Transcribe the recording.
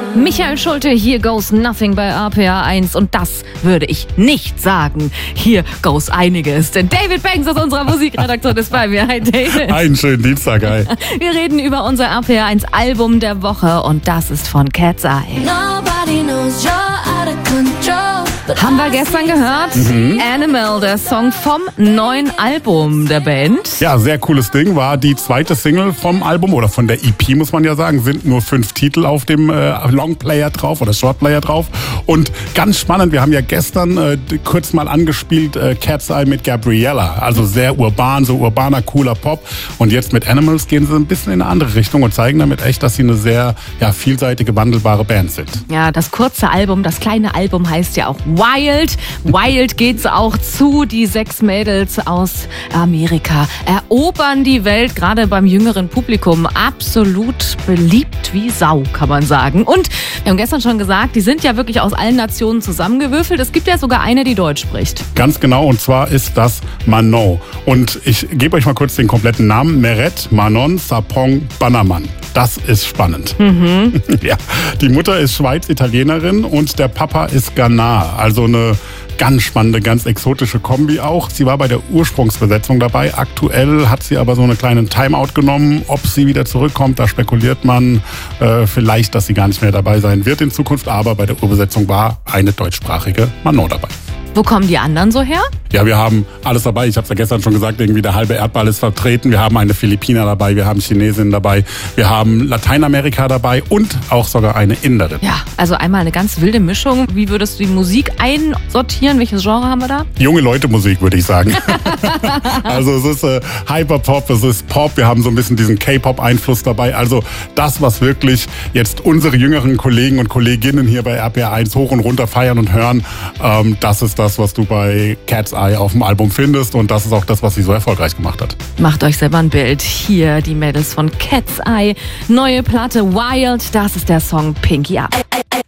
Michael Schulte, Here Goes Nothing bei RPA 1 und das würde ich nicht sagen. Here goes einiges, denn David Banks aus unserer Musikredaktion ist bei mir. Hi David. Einen schönen Dienstag, hi. Wir reden über unser RPA 1 Album der Woche und das ist von Cat's Eye. Nobody knows you're out of control. Haben wir gestern gehört? Animal, der Song vom neuen Album der Band. Ja, sehr cooles Ding. War die zweite Single vom Album oder von der EP, muss man ja sagen. Sind nur 5 Titel auf dem Longplayer drauf oder Shortplayer drauf. Und ganz spannend, wir haben ja gestern kurz mal angespielt Cat's Eye mit Gabriella. Also sehr urban, so urbaner, cooler Pop. Und jetzt mit Animals gehen sie ein bisschen in eine andere Richtung und zeigen damit echt, dass sie eine sehr vielseitige, wandelbare Band sind. Ja, das kurze Album, das kleine Album heißt ja auch Wild. Wild geht's auch zu. Die 6 Mädels aus Amerika erobern die Welt, gerade beim jüngeren Publikum. Absolut beliebt wie Sau, kann man sagen. Und wir haben gestern schon gesagt, die sind ja wirklich aus allen Nationen zusammengewürfelt. Es gibt ja sogar eine, die Deutsch spricht. Ganz genau, und zwar ist das Manon. Und ich gebe euch mal kurz den kompletten Namen. Meret Manon Sapong Bannermann. Das ist spannend. Ja, die Mutter ist Schweiz-Italienerin und der Papa ist Ghana. Also eine ganz spannende, ganz exotische Kombi auch. Sie war bei der Ursprungsbesetzung dabei. Aktuell hat sie aber so einen kleinen Timeout genommen. Ob sie wieder zurückkommt, da spekuliert man vielleicht, dass sie gar nicht mehr dabei sein wird in Zukunft. Aber bei der Urbesetzung war eine deutschsprachige Manon dabei. Wo kommen die anderen so her? Ja, wir haben alles dabei. Ich habe es ja gestern schon gesagt, irgendwie der halbe Erdball ist vertreten. Wir haben eine Philippiner dabei, wir haben Chinesin dabei, wir haben Lateinamerika dabei und auch sogar eine Inderin. Ja, also einmal eine ganz wilde Mischung. Wie würdest du die Musik einsortieren? Welches Genre haben wir da? Junge Leute Musik, würde ich sagen. Also es ist Hyperpop, es ist Pop, wir haben so ein bisschen diesen K-Pop-Einfluss dabei. Also das, was wirklich jetzt unsere jüngeren Kollegen und Kolleginnen hier bei RPA 1 hoch und runter feiern und hören, das ist das, was du bei Cat's Eye auf dem Album findest und das ist auch das, was sie so erfolgreich gemacht hat. Macht euch selber ein Bild. Hier die Mädels von Cat's Eye. Neue Platte Wild, das ist der Song Pinky Up.